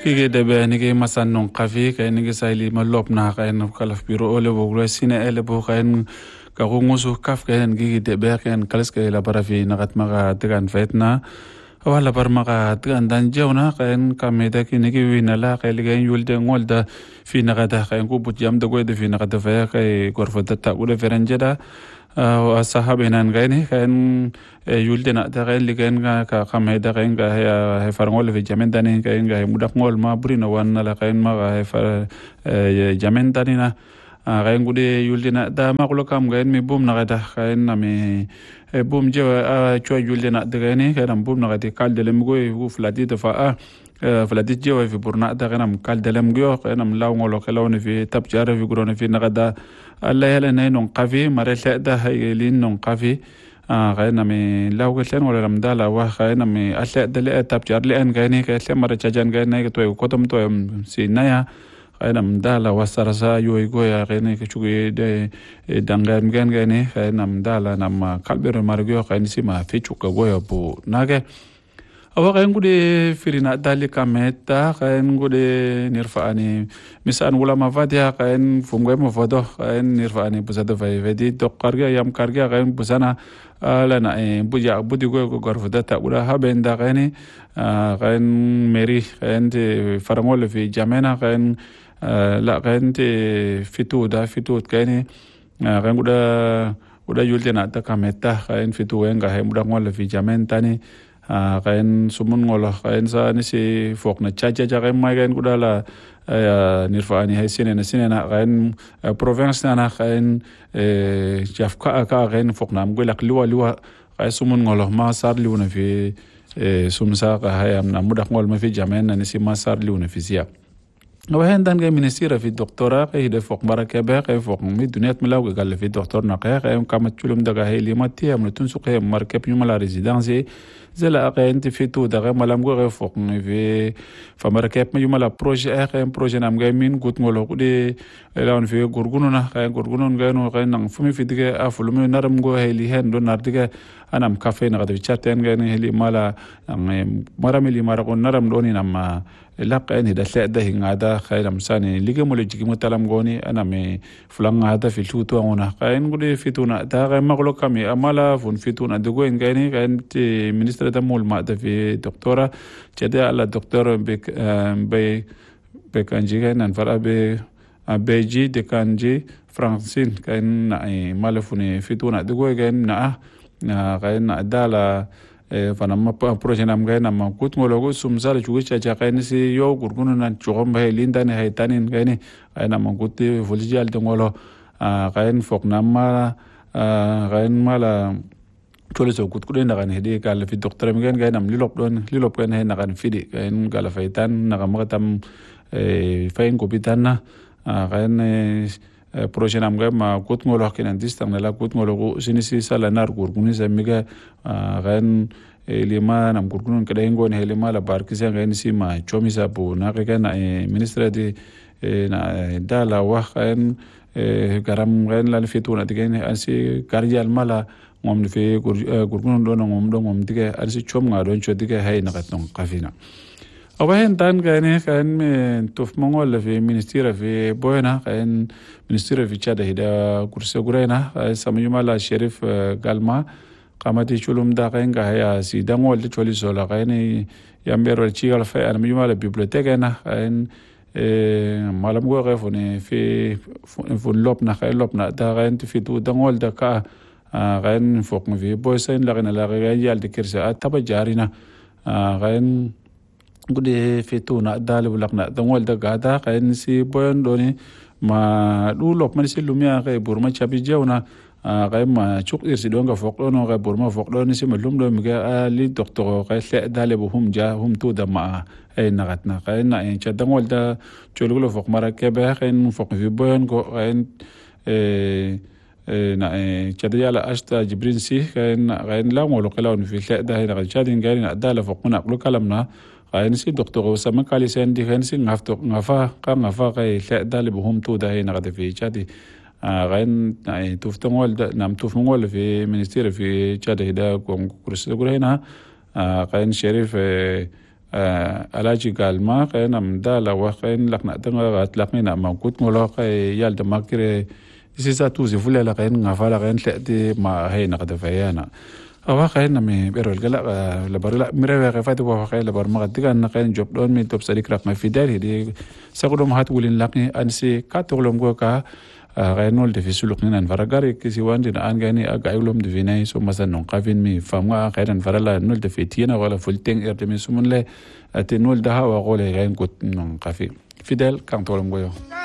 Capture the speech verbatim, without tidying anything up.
Kige debe nige masan non kafi kay nige sayli malop na kay no kalaf biro ole boglo sine ele bo kay ka rungusu kaf kay nige debe kay kalas kay la barafi nagat maga tegan fetna wala bar maga tegan dan jewna kay kameda ki nige winala kay ligay yulde ngolda fi nagata kay ko but jam de goyde fi nagata fa kay gorfata ta ule feranjeda sahabenan gani kan yuldena da kan ligan ka kameda kan ga he farngol fi jamendani kan ga mudak ngol ma burina wan la kan ma ga far jamendani na kan gude yuldena da ma ko kam ga mi bum na ga kan na mi bum je cho yuldena da gani kan bum na ga kal de lem go fu flati da fa فلادي جوا في برنا ده غنم كال دلم جو غنم لاو ngolo kelawni fi tabjara fi grona fi nagada alla yala nay non qafi marel da haylin non qafi غاينا مي لاو كلن ولا رمدالا وا غاينا مي alla دل tabjar li an gani ka tle mara chajan gani to ko tom to sinaya غاينا مدالا wasarasa yoy goya gani ka chugi de dangan gan gani غاينا مدالا nam kalbero margo gani sima fi chuka goya bu nage awa kayan gude firina dali kameta kayan gude nirfaani misan wala mavadia kayan fumgay mo fodo kayan nirfaani busado vai vedi dok karga yam karga kayan busana lana e buja budi go go gorfada ta ura habenda kayan kayan meri kayan de farangol fi jamena kayan la kayan de fitu da fitu kayan kayan guda guda yultena ta kameta kayan fitu wenga kayan muda ngol fi jamenta ni kain sumun ngola kain sa ni si fok na chacha cha kain mai kain kudala nirfaani hay sine na sine na kain province na kain jafka ka kain fok na mgulak liwa liwa kain sumun ngola ma sar liwa na fi sumsa ka hayam na mudak ngol ma fi jamen na ni si ma sar liwa na fi siya وهن دان ministira fi doktora kay de fok baraka ba kay fok mi duniyat malaw gal fi doktor na kay kay kam tulum daga hay limati am tun su kay markep yuma la residence zela kay enti fi tu daga malam go kay fok mi fi fa markep yuma la projet kay projet nam gay min gut ngolo ko de lawn fi gurgunu na kay gurgunu gay no kay nang fumi fi diga afulum naram go hay li hen do nar diga anam cafe na gadi chaten gay ni heli mala marami li mara ko naram do ni nam لقى إن هذا لا ده هذا خير مساني اللي جمول يجي متلام غوني أنا مي فلان هذا في التوتو أنا كائن قولي فيتونا ده غير ما قلوا كمي أمالا فون فيتونا دقوين كائني كائن تي منستر تمول ما ده في دكتورة جدا على دكتور بك بي بكانجي كائن أنفر أبي بيجي دكانجي فرانسين كائن ناي مالفوني فيتونا دقوين كائن نا كائن دالا fanama projet nam gay nam kut ngologo sumsal chugi cha kayni si yo gurgunu nan chogom bay lindani haytanin kayni ay nam kutti volijal de ngolo kayn fok namma kayn mala toliso kut kuden dagan hedi kal fi docteur mi gen gay nam lilop don lilop ken hay nagan fidi kayn gala faytan nagamatam fayn ko bitanna kayn projet nam gay ma kut ngolo kenan distam la kut ngolo sinisi sala nar gurgunu samiga kayn lima nam gurgunun kada ingo ne lima la barkisa ga ni sima chomisa bu na ga na ministre de na dala wa kan garam gan la fituna de ne ansi karjal mala ngom fe gurgunun do ngom do ngom dige ansi chom nga don cho dige hay na katong kafina awahen tan ga ne kan tof mongol fi ministre fi boyna kan ministre fi chada hida kurse gurena samayuma la sherif galma kamati chulum da kain ga ya si dangol de choli sola kain yambero chigal fa an miyuma la biblioteca na kain malam go ga fone fi fon lop na kain lop na da kain fi tu dangol da ka kain fok mi boy sen la na la ga yal de kirsa ataba jarina kain gude fi tu na dal bulak na dangol da ga da kain si boyon doni ma du lop man si lumia ga burma chabi jawna غير ما شوق يرسلون كفوقلون غير برما فوقلون نسمع لهم لهم جاء لي دكتور غير لا دالب وهم جا هم تودا مع أي نغتنا غير نعين شدنا ولدا شغله فوق مركبة غير فوق في بيان غير نعين شدنا على أشتا جبرين سي غير غير لا ولو كلام في لا ده غير شادين غير نعدال فوقنا كل كلامنا غير نسي دكتور وسام كالي سندي غير نسي نفتو نفا كم نفا غير لا دالب وهم تودا هي نغد في شادي غين توفتمول نام توفمول في منستير في تشاد هدا كورس غرينا غين شريف alaji galma kayan amdala wa kayan lakna tanga at lakna makut ngolo kay yal da makire isisa tu si fulela kayan ngafala kayan tleti ma hay nakadafayana awa kayan nami pero gala labarla mirewe kay fati wa kay labar magatigan na kayan job don mi top salik rak ma fidel hidi sakulom hat wulin lakni ansi katolom go ka kayanol de fisuluk ni nan varagari kisi wandi na angani aga ilom de vinay so masan non kavin mi famga kayan varala nol de fitina wala fulteng er de mi sumunle ati nol da hawa gole kayan kut non kafi fidel kan tolom go yo